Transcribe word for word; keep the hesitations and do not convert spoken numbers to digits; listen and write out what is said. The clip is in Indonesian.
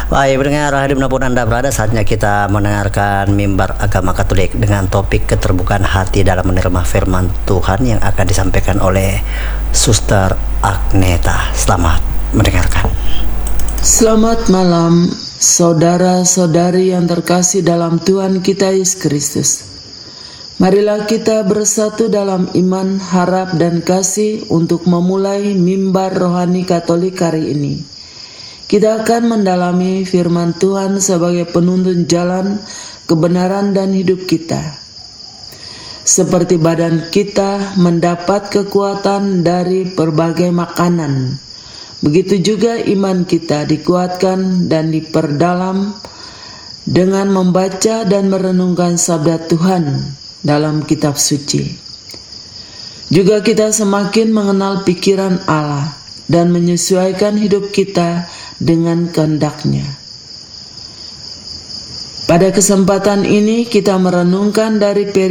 Baik, pendengar radio dimanapun Anda berada, saatnya kita mendengarkan Mimbar Agama Katolik dengan topik keterbukaan hati dalam menerima firman Tuhan yang akan disampaikan oleh Suster Agneta. Selamat mendengarkan. Selamat malam, saudara-saudari yang terkasih dalam Tuhan kita Yesus Kristus. Marilah kita bersatu dalam iman, harap, dan kasih untuk memulai Mimbar Rohani Katolik hari ini. Kita akan mendalami firman Tuhan sebagai penuntun jalan, kebenaran, dan hidup kita. Seperti badan kita mendapat kekuatan dari berbagai makanan, begitu juga iman kita dikuatkan dan diperdalam dengan membaca dan merenungkan sabda Tuhan dalam kitab suci. Juga kita semakin mengenal pikiran Allah dan menyesuaikan hidup kita dengan kehendak-Nya. Pada kesempatan ini kita merenungkan dari